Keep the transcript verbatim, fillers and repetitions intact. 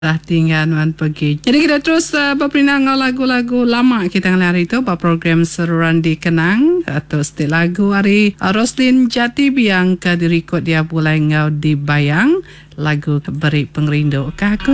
dah tinggal man pergi. Jadi kita terus uh, berperinang lagu-lagu lama kita hari itu pada program Seruan Dikenang atau setiap lagu hari uh, Roslin Jati Biang ke direkod dia mulai ngau dibayang lagu Beri Pengerindu. Aku